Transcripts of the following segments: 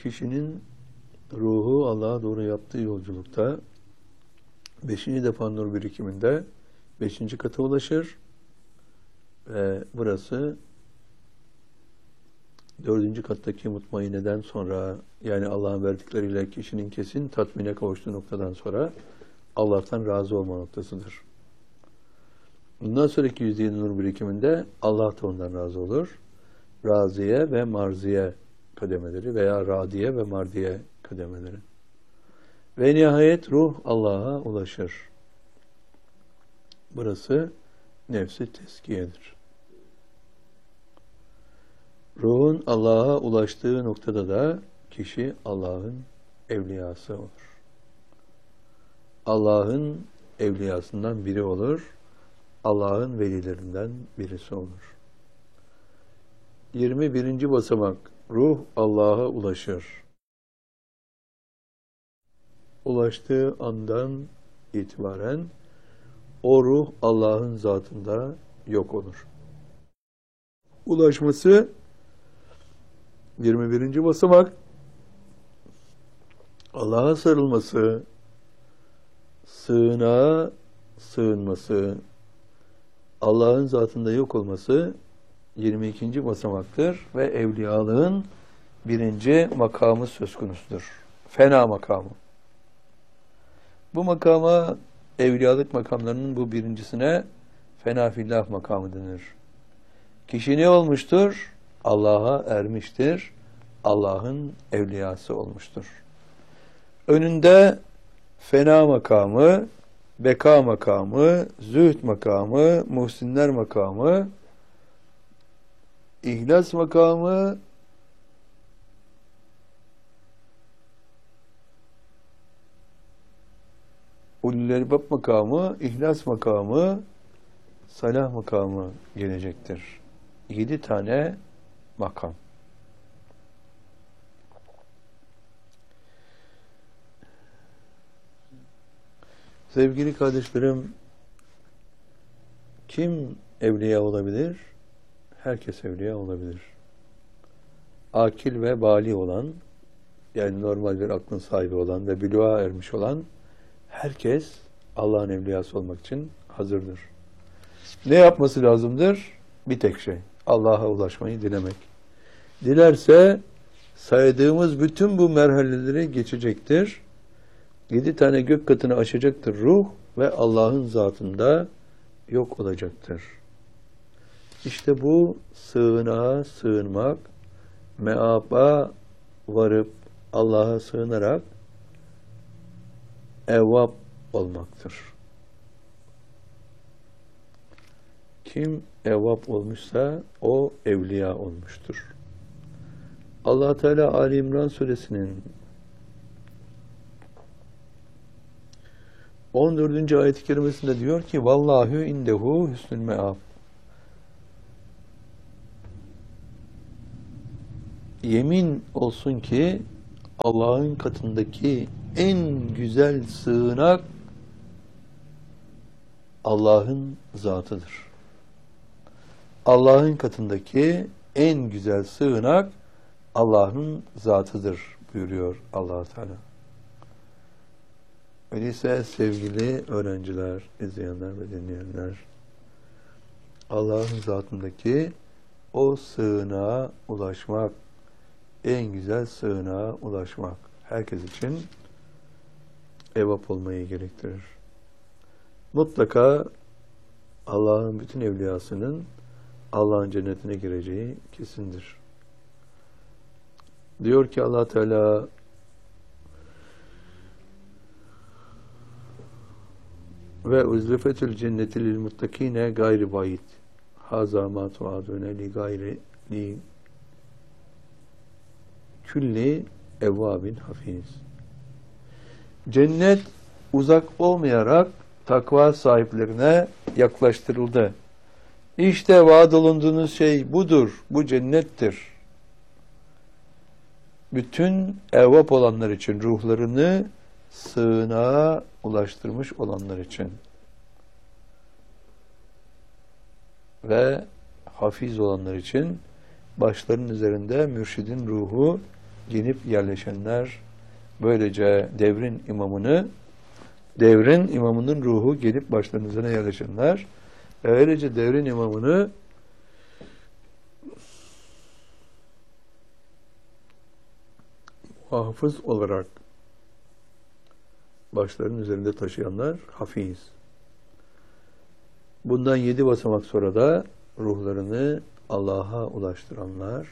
Kişinin ruhu Allah'a doğru yaptığı yolculukta 5. defa nur birikiminde 5. kata ulaşır ve burası 4. kattaki mutmaineden sonra, yani Allah'ın verdikleriyle kişinin kesin tatmine kavuştuğu noktadan sonra Allah'tan razı olma noktasıdır. Bundan sonraki %7 nur birikiminde Allah da ondan razı olur. Raziye ve marziye kademeleri veya radiye ve mardiye kademeleri. Ve nihayet ruh Allah'a ulaşır. Burası nefsi teskiyedir. Ruhun Allah'a ulaştığı noktada da kişi Allah'ın evliyası olur. Allah'ın evliyasından biri olur. Allah'ın velilerinden birisi olur. 21. basamak, ruh Allah'a ulaşır. Ulaştığı andan itibaren o ruh Allah'ın zatında yok olur. Ulaşması 21. basamak, Allah'a sarılması, sığınağa sığınması, Allah'ın zatında yok olması 22. basamaktır ve evliyalığın 1. makamı söz konusudur. Fena makamı. Bu makama, evliyalık makamlarının bu birincisine fena fillah makamı denir. Kişi ne olmuştur? Allah'a ermiştir. Allah'ın evliyası olmuştur. Önünde fena makamı, beka makamı, zühd makamı, muhsinler makamı, ihlas makamı, ulul elbab makamı, ihlas makamı, salah makamı gelecektir. 7 tane makam. Sevgili kardeşlerim, kim evliya olabilir? Herkes evliya olabilir. Akil ve bali olan, yani normal bir aklın sahibi olan ve buluğa ermiş olan herkes Allah'ın evliyası olmak için hazırdır. Ne yapması lazımdır? Bir tek şey. Allah'a ulaşmayı dilemek. Dilerse saydığımız bütün bu merhaleleri geçecektir. 7 tane gök katını aşacaktır ruh ve Allah'ın zatında yok olacaktır. İşte bu sığınağa sığınmak, meaba varıp Allah'a sığınarak evvab olmaktır. Kim evvab olmuşsa o evliya olmuştur. Allah Teala Ali İmran suresinin 14. ayet-i kerimesinde diyor ki Vallahu indehu hüsnül meab. Yemin olsun ki Allah'ın katındaki en güzel sığınak Allah'ın zatıdır. Allah'ın katındaki en güzel sığınak Allah'ın zatıdır buyuruyor Allah Teala. Öyleyse sevgili öğrenciler, izleyenler ve dinleyenler, Allah'ın zatındaki o sığınağa ulaşmak, en güzel sığınağa ulaşmak herkes için evvab olmayı gerektirir. Mutlaka Allah'ın bütün evliyasının Allah'ın cennetine gireceği kesindir. Diyor ki Allah Teala ve uzlifetül cenneti lil muttakine gayri bayit. Haza ma tuadune li gayri li külli evvabin hafiz. Cennet uzak olmayarak takva sahiplerine yaklaştırıldı. İşte vaad olunduğunuz şey budur, bu cennettir. Bütün evvab olanlar için, ruhlarını sığınağa ulaştırmış olanlar için ve hafiz olanlar için başlarının üzerinde mürşidin ruhu gelip yerleşenler, böylece devrin imamının ruhu gelip başlarının üzerine yerleşenler ve öylece devrin imamını hafız olarak başlarının üzerinde taşıyanlar hafiz. Bundan 7 basamak sonra da ruhlarını Allah'a ulaştıranlar,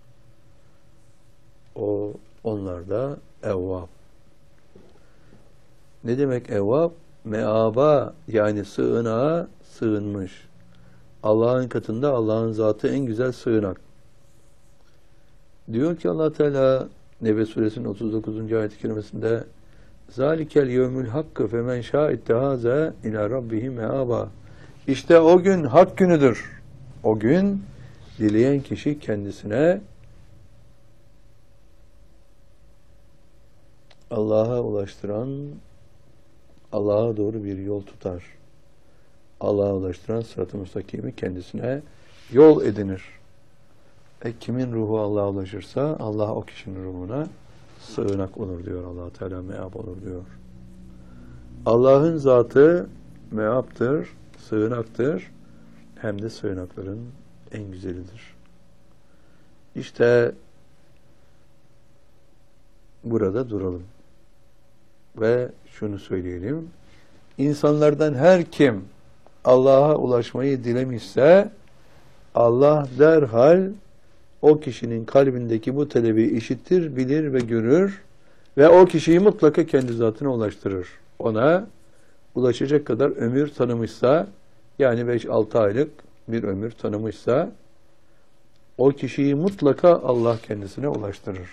onlar da evvab. Ne demek evvab? Meaba, yani sığınağa sığınmış. Allah'ın katında Allah'ın zatı en güzel sığınak. Diyor ki Allah Teala Nebe suresinin 39. ayet-i kerimesinde Zalikel yevmül hakkı femen şâ ittehaze ila rabbihi meaba. İşte o gün hak günüdür. O gün dileyen kişi kendisine Allah'a ulaştıran, Allah'a doğru bir yol tutar. Allah'a ulaştıran sırat-ı müstakimi kendisine yol edinir. Kimin ruhu Allah'a ulaşırsa Allah o kişinin ruhuna sığınak olur diyor Allah Teala, meab olur diyor. Allah'ın zatı meaptır, sığınaktır, hem de sığınakların en güzelidir. İşte burada duralım ve şunu söyleyelim. İnsanlardan her kim Allah'a ulaşmayı dilemişse Allah derhal o kişinin kalbindeki bu talebi işitir, bilir ve görür ve o kişiyi mutlaka kendi zatına ulaştırır. Ona ulaşacak kadar ömür tanımışsa, yani 5-6 aylık bir ömür tanımışsa, o kişiyi mutlaka Allah kendisine ulaştırır.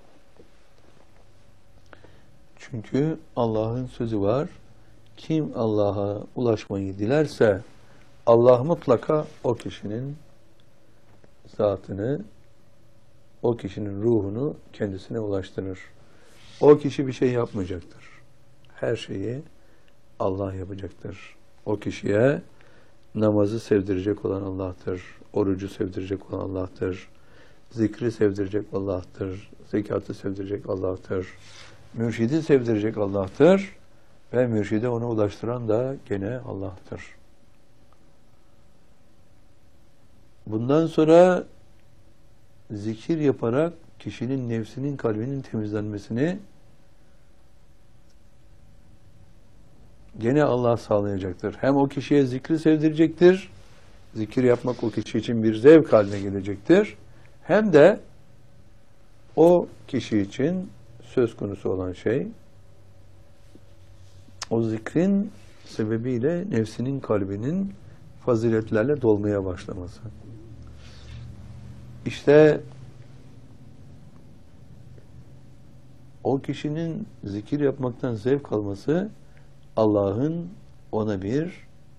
Çünkü Allah'ın sözü var, kim Allah'a ulaşmayı dilerse, Allah mutlaka o kişinin zatını, o kişinin ruhunu kendisine ulaştırır. O kişi bir şey yapmayacaktır. Her şeyi Allah yapacaktır. O kişiye namazı sevdirecek olan Allah'tır. Orucu sevdirecek olan Allah'tır. Zikri sevdirecek Allah'tır. Zekatı sevdirecek Allah'tır. Mürşidi sevdirecek Allah'tır. Ve mürşide onu ulaştıran da gene Allah'tır. Bundan sonra zikir yaparak kişinin nefsinin, kalbinin temizlenmesini gene Allah sağlayacaktır. Hem o kişiye zikri sevdirecektir, zikir yapmak o kişi için bir zevk haline gelecektir. Hem de o kişi için söz konusu olan şey, o zikrin sebebiyle nefsinin, kalbinin faziletlerle dolmaya başlaması. İşte o kişinin zikir yapmaktan zevk alması Allah'ın ona bir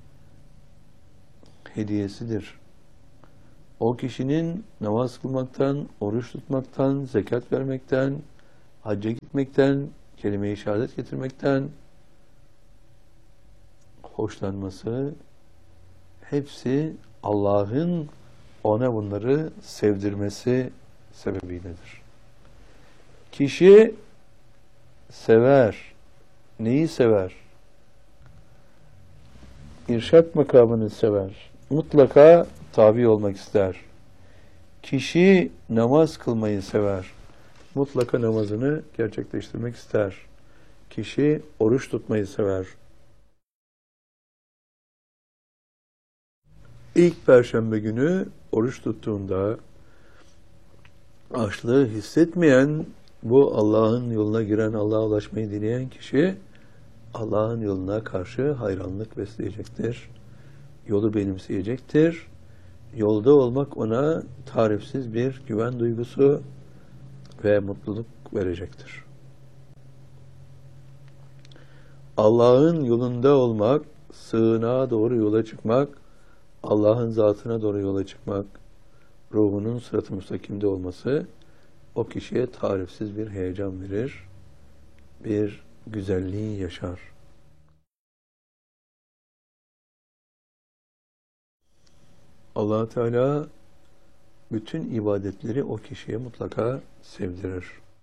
hediyesidir. O kişinin namaz kılmaktan, oruç tutmaktan, zekat vermekten, hacca gitmekten, kelime-i şehadet getirmekten hoşlanması, hepsi Allah'ın ona bunları sevdirmesi sebebiyledir. Kişi sever. Neyi sever? İrşad makamını sever. Mutlaka tabi olmak ister. Kişi namaz kılmayı sever. Mutlaka namazını gerçekleştirmek ister. Kişi oruç tutmayı sever. İlk Perşembe günü oruç tuttuğunda açlığı hissetmeyen, bu Allah'ın yoluna giren, Allah'a ulaşmayı dileyen kişi Allah'ın yoluna karşı hayranlık besleyecektir. Yolu benimseyecektir. Yolda olmak ona tarifsiz bir güven duygusu ve mutluluk verecektir. Allah'ın yolunda olmak, sığınağa doğru yola çıkmak, Allah'ın zatına doğru yola çıkmak, ruhunun sırat-ı müstakimde olması o kişiye tarifsiz bir heyecan verir, bir güzelliği yaşar. Allah Teala bütün ibadetleri o kişiye mutlaka sevdirir.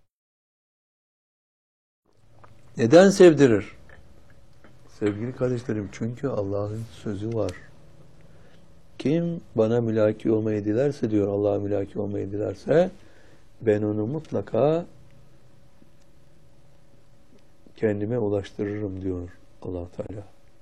Neden sevdirir? Sevgili kardeşlerim, çünkü Allah'ın sözü var. Kim bana mülaki olmayı dilerse diyor, Allah'a mülaki olmayı dilerse ben onu mutlaka kendime ulaştırırım diyor Allah Teala.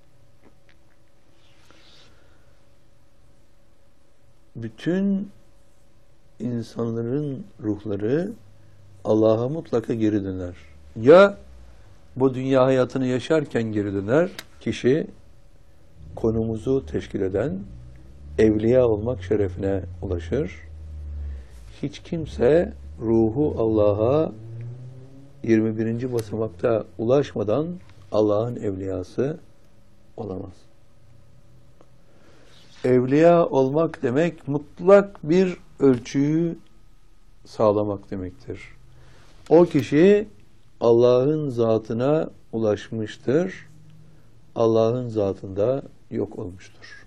Bütün insanların ruhları Allah'a mutlaka geri döner. Ya bu dünya hayatını yaşarken geri döner kişi, konumuzu teşkil eden evliya olmak şerefine ulaşır. Hiç kimse ruhu Allah'a 21. basamakta ulaşmadan Allah'ın evliyası olamaz. Evliya olmak demek mutlak bir ölçüyü sağlamak demektir. O kişi Allah'ın zatına ulaşmıştır. Allah'ın zatında yok olmuştur.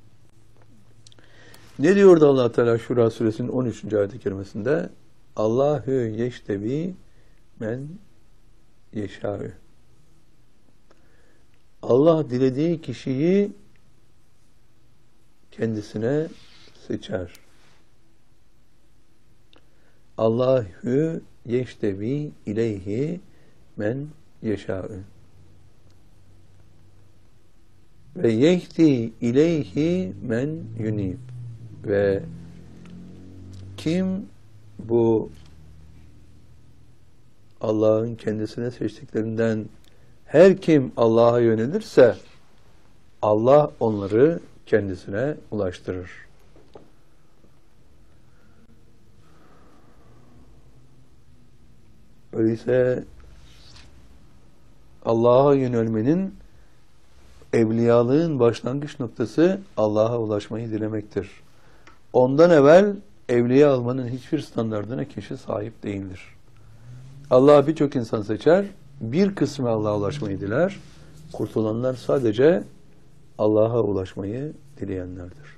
Ne diyordu Allah Teala Şura suresinin 13. ayet-i kerimesinde? Allahu yeştebi men yeşâ'ü. Allah dilediği kişiyi kendisine seçer. Allahu yeştebi ileyhi men yeşâ'ü. Ve yehdi ileyhi men yunib. Ve kim bu Allah'ın kendisine seçtiklerinden her kim Allah'a yönelirse Allah onları kendisine ulaştırır. Öyleyse Allah'a yönelmenin, evliyalığın başlangıç noktası Allah'a ulaşmayı dilemektir. Ondan evvel evliya olmanın hiçbir standardına kişi sahip değildir. Allah birçok insan seçer, bir kısmı Allah'a ulaşmayı diler. Kurtulanlar sadece Allah'a ulaşmayı dileyenlerdir.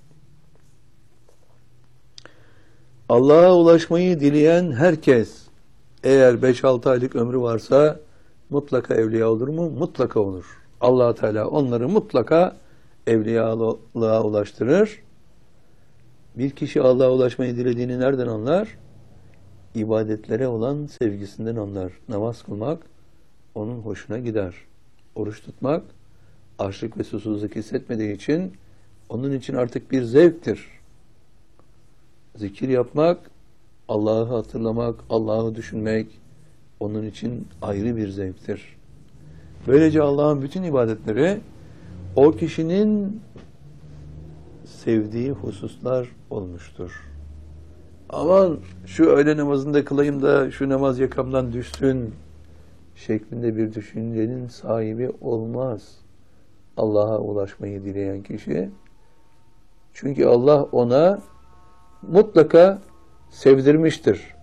Allah'a ulaşmayı dileyen herkes, eğer 5-6 aylık ömrü varsa mutlaka evliya olur mu? Mutlaka olur. Allah Teala onları mutlaka evliyalığa ulaştırır. Bir kişi Allah'a ulaşmayı dilediğini nereden anlar? İbadetlere olan sevgisinden anlar. Namaz kılmak onun hoşuna gider. Oruç tutmak açlık ve susuzluk hissetmediği için onun için artık bir zevktir. Zikir yapmak, Allah'ı hatırlamak, Allah'ı düşünmek onun için ayrı bir zevktir. Böylece Allah'ın bütün ibadetleri o kişinin sevdiği hususlar olmuştur. Aman şu öğle namazında kılayım da şu namaz yakamdan düşsün şeklinde bir düşüncenin sahibi olmaz Allah'a ulaşmayı dileyen kişi. Çünkü Allah ona mutlaka sevdirmiştir.